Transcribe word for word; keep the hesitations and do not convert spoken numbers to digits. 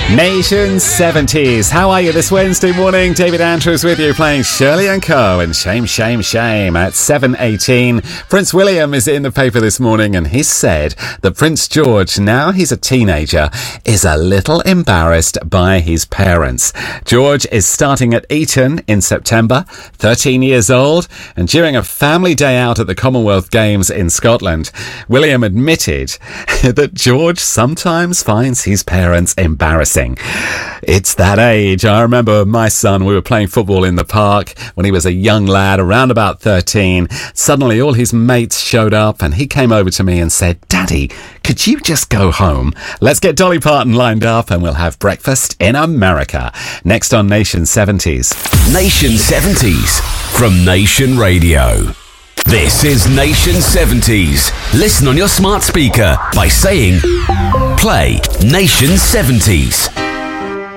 Nation seventies. How are you this Wednesday morning? David Andrews with you, playing Shirley and Co. and Shame, Shame, Shame at seven eighteen. Prince William is in the paper this morning, and he said that Prince George, now he's a teenager, is a little embarrassed by his parents. George is starting at Eton in September, thirteen years old, and during a family day out at the Commonwealth Games in Scotland, William admitted that George sometimes finds his parents embarrassing. It's that age. I remember my son, we were playing football in the park when he was a young lad, around about thirteen. Suddenly all his mates showed up and he came over to me and said, "Daddy, could you just go home? Let's get Dolly Parton lined up and we'll have breakfast in America." Next on Nation seventies. Nation seventies from Nation Radio. This is Nation seventies. Listen on your smart speaker by saying, play Nation seventies.